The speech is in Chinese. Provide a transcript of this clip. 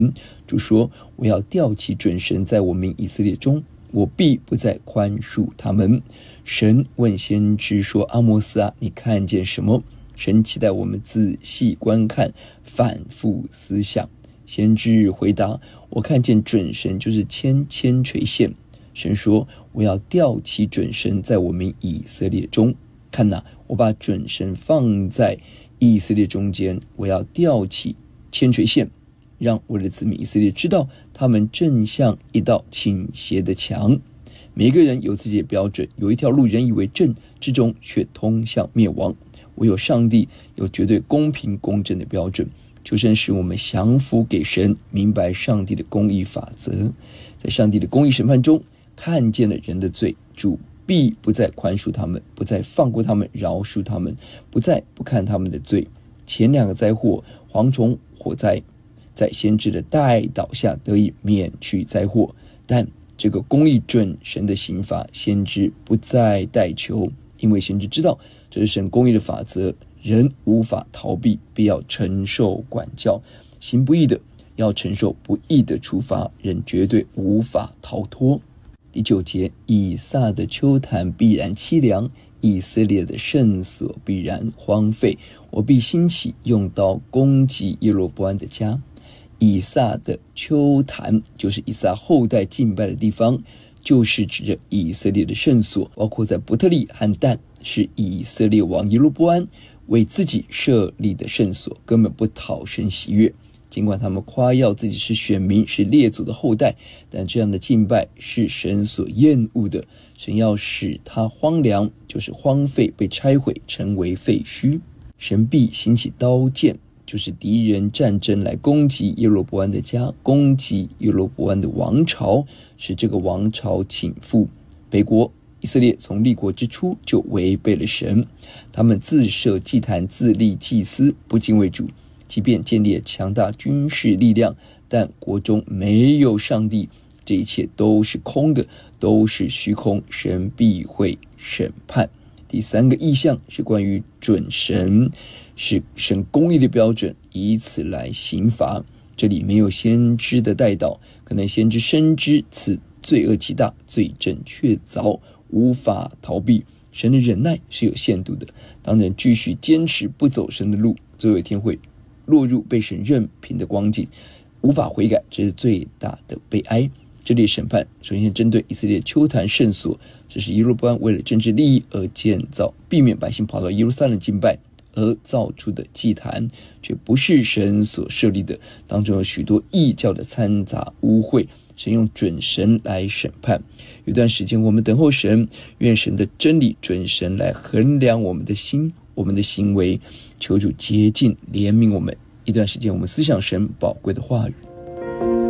主说，我要调起准绳在我民以色列中，我必不再宽恕他们。神问先知说，阿摩斯啊，你看见什么？神期待我们仔细观看，反复思想。先知回答，我看见准绳就是千垂线。神说，我要调起准绳在我们以色列中。看哪，我把准绳放在以色列中间，我要调起千垂线，让我的子民以色列知道，他们正像一道倾斜的墙。每一个人有自己的标准，有一条路人以为正，至终却通向灭亡。唯有上帝有绝对公平公正的标准。求神使我们降服给神，明白上帝的公义法则。在上帝的公义审判中，看见了人的罪，主必不再宽恕他们，不再放过他们，饶恕他们，不再不看他们的罪。前两个灾祸，蝗虫火灾，在先知的代祷下得以免去灾祸，但这个公义准神的刑罚，先知不再代求，因为先知知道这是神公义的法则，人无法逃避，必要承受管教。行不义的要承受不义的处罚，人绝对无法逃脱。第9节，以撒的秋坛必然凄凉，以色列的圣所必然荒废，我必兴起，用刀攻击耶罗波安的家。以撒的秋坛就是以撒后代敬拜的地方，就是指着以色列的圣所，包括在伯特利和但，是以色列王耶罗波安为自己设立的圣所，根本不讨神喜悦。尽管他们夸耀自己是选民，是列祖的后代，但这样的敬拜是神所厌恶的。神要使它荒凉，就是荒废，被拆毁，成为废墟。神必兴起刀剑，就是敌人战争来攻击耶罗波安的家，攻击耶罗波安的王朝，使这个王朝倾覆。北国以色列从立国之初就违背了神，他们自设祭坛，自立祭司，不敬畏主。即便建立强大军事力量，但国中没有上帝，这一切都是空的，都是虚空，神必会审判。第3个意象是关于准绳，是神公义的标准，以此来刑罚。这里没有先知的代祷，可能先知深知此罪恶极大，罪证确凿，无法逃避。神的忍耐是有限度的，当人继续坚持不走神的路，最后一天会落入被神任凭的光景，无法悔改，这是最大的悲哀。这里审判首先针对以色列秋坛圣所，这是耶罗波安为了政治利益而建造，避免百姓跑到耶路撒冷敬拜而造出的祭坛，却不是神所设立的，当中有许多异教的掺杂污秽，神用准绳来审判。有段时间我们等候神，愿神的真理准绳来衡量我们的心，我们的行为，求主洁净怜悯我们。一段时间我们思想神宝贵的话语。